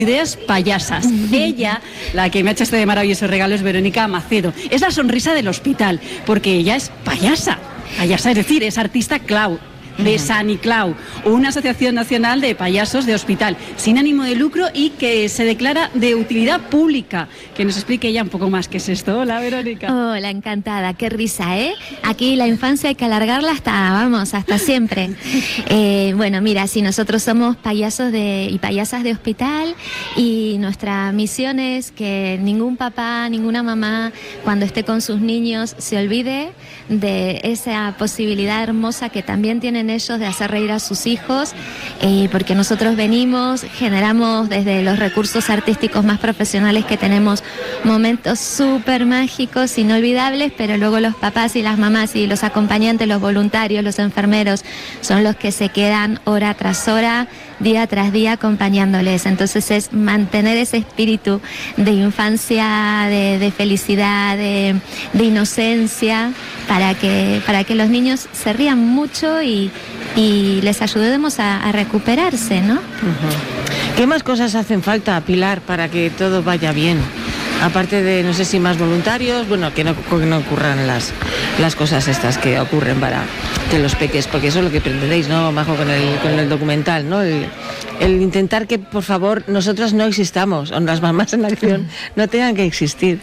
Ideas payasas. Ella, la que me ha hecho este maravilloso regalo, es Verónica Macedo. Es la sonrisa del hospital, porque ella es payasa. Payasa, es decir, es artista clown de Saniclau, una asociación nacional de payasos de hospital sin ánimo de lucro y que se declara de utilidad pública. Que nos explique ella un poco más qué es esto. Hola, Verónica. Hola, encantada, qué risa, ¿eh? Aquí la infancia hay que alargarla hasta siempre. Bueno, mira, sí, nosotros somos payasos y payasas de hospital y nuestra misión es que ningún papá, ninguna mamá, cuando esté con sus niños, se olvide de esa posibilidad hermosa que también tienen ellos de hacer reír a sus hijos, porque nosotros generamos desde los recursos artísticos más profesionales que tenemos momentos súper mágicos, inolvidables, pero luego los papás y las mamás y los acompañantes, los voluntarios, los enfermeros, son los que se quedan hora tras hora, día tras día acompañándoles. Entonces es mantener ese espíritu de infancia, de felicidad, de inocencia, para que los niños se rían mucho y les ayudemos a recuperarse, ¿no? ¿Qué más cosas hacen falta, Pilar, para que todo vaya bien? Aparte de, no sé si más voluntarios, bueno, que no ocurran las cosas estas que ocurren para que los peques, porque eso es lo que pretendéis, ¿no, Majo, con el documental, ¿no? El intentar que, por favor, nosotras no existamos, o las mamás en acción no tengan que existir.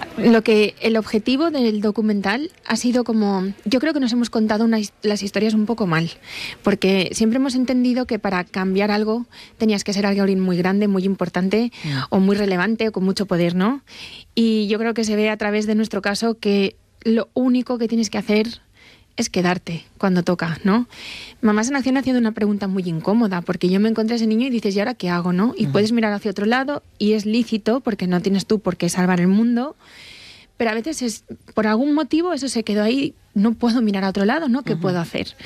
El objetivo del documental ha sido yo creo que nos hemos contado las historias un poco mal, porque siempre hemos entendido que para cambiar algo tenías que ser alguien muy grande, muy importante, o muy relevante, o con mucho poder, ¿no? Y yo creo que se ve a través de nuestro caso que lo único que tienes que hacer es quedarte cuando toca, ¿no? Mamás en Acción haciendo una pregunta muy incómoda, porque yo me encontré a ese niño y dices, ¿y ahora qué hago, no? Y puedes mirar hacia otro lado y es lícito, porque no tienes tú por qué salvar el mundo, pero a veces por algún motivo eso se quedó ahí, no puedo mirar a otro lado, ¿no? ¿Qué puedo hacer?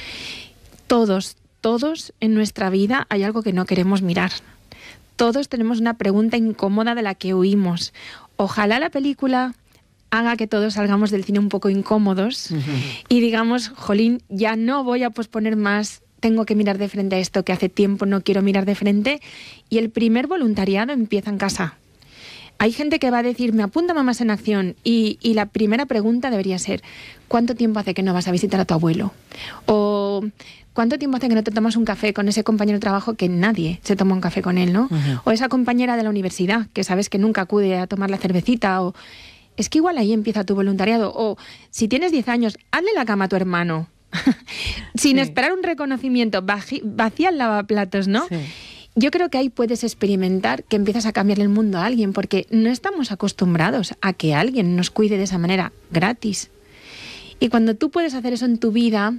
Todos en nuestra vida hay algo que no queremos mirar. Todos tenemos una pregunta incómoda de la que huimos. Ojalá la película haga que todos salgamos del cine un poco incómodos y digamos, jolín, ya no voy a posponer más, tengo que mirar de frente a esto que hace tiempo no quiero mirar de frente. Y el primer voluntariado empieza en casa. Hay gente que va a decir, me apunta Mamás en Acción, y la primera pregunta debería ser, ¿cuánto tiempo hace que no vas a visitar a tu abuelo? O ¿cuánto tiempo hace que no te tomas un café con ese compañero de trabajo que nadie se toma un café con él, ¿no? O esa compañera de la universidad que sabes que nunca acude a tomar la cervecita, o es que igual ahí empieza tu voluntariado. O si tienes 10 años, hazle la cama a tu hermano. Sin esperar un reconocimiento, vacía el lavaplatos, ¿no? Sí. Yo creo que ahí puedes experimentar que empiezas a cambiar el mundo a alguien, porque no estamos acostumbrados a que alguien nos cuide de esa manera gratis. Y cuando tú puedes hacer eso en tu vida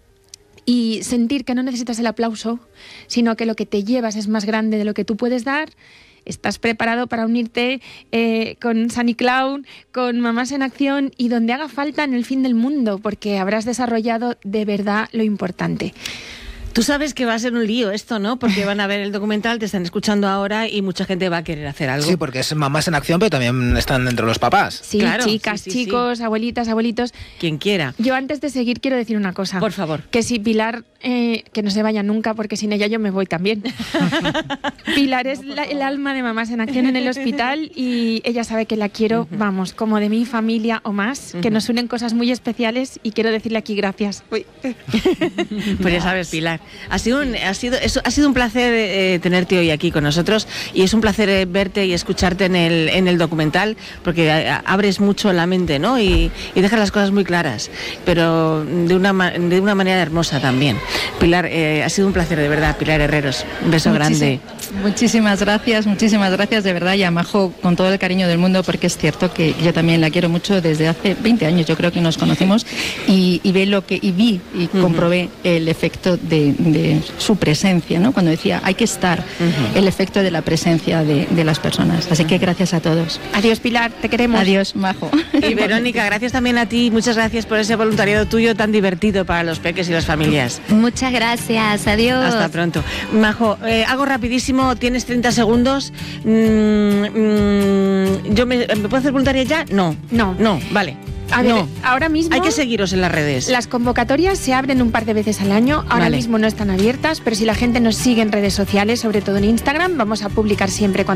y sentir que no necesitas el aplauso, sino que lo que te llevas es más grande de lo que tú puedes dar, estás preparado para unirte con Saniclau, con Mamás en Acción y donde haga falta en el fin del mundo, porque habrás desarrollado de verdad lo importante. Tú sabes que va a ser un lío esto, ¿no? Porque van a ver el documental, te están escuchando ahora y mucha gente va a querer hacer algo. Sí, porque es Mamás en Acción, pero también están dentro los papás. Sí, claro, chicas, sí, chicos, abuelitas, abuelitos. Quien quiera. Yo antes de seguir quiero decir una cosa. Por favor. Que si Pilar, que no se vaya nunca, porque sin ella yo me voy también. Pilar es el alma de Mamás en Acción en el hospital y ella sabe que la quiero, vamos, como de mi familia o más, que nos unen cosas muy especiales y quiero decirle aquí gracias. Uy. Pues ya sabes, Pilar. Ha sido un placer tenerte hoy aquí con nosotros y es un placer verte y escucharte en el documental, porque abres mucho la mente, ¿no? Y dejas las cosas muy claras, pero de una manera hermosa también. Pilar, ha sido un placer, de verdad, Pilar Herreros. Un beso grande. Muchísimas gracias de verdad, y a Majo con todo el cariño del mundo, porque es cierto que yo también la quiero mucho desde hace 20 años, yo creo que nos conocimos y vi y comprobé el efecto de su presencia, ¿no? Cuando decía hay que estar, el efecto de la presencia de las personas. Así que gracias a todos. Adiós, Pilar, te queremos. Adiós, Majo. Y Verónica, gracias también a ti, muchas gracias por ese voluntariado tuyo tan divertido para los peques y las familias. Muchas gracias, adiós. Hasta pronto. Majo, algo rapidísimo, tienes 30 segundos. ¿Me puedo hacer voluntaria ya? No, vale. A ver, ahora mismo hay que seguiros en las redes. Las convocatorias se abren un par de veces al año. Ahora mismo no están abiertas, pero si la gente nos sigue en redes sociales, sobre todo en Instagram, vamos a publicar siempre cuando